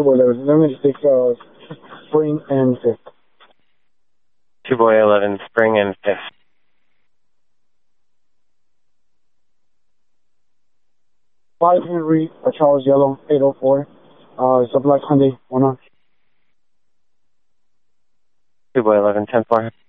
boy 11. Let me take spring and fifth. 2 boy 11, spring and fifth. Five Henry, Charles Yellow, 804. It's a black Hyundai, 1 on. 2 boy 11, 10-4.